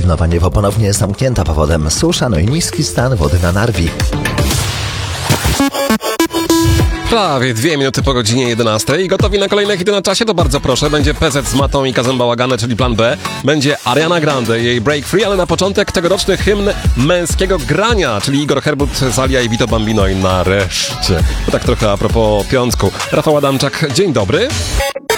Wilnowa Niewo ponownie zamknięta powodem susza, no i niski stan wody na Narwi. Prawie 2 minuty po godzinie 11 i gotowi na kolejne hity na czasie? To bardzo proszę. Będzie PZ z Matą i Kazem Bałagane, czyli plan B. Będzie Ariana Grande, jej Break Free, ale na początek tegoroczny hymn męskiego grania, czyli Igor Herbut, Zalia i Vito Bambino i nareszcie. To tak trochę a propos piątku. Rafał Adamczak, dzień dobry.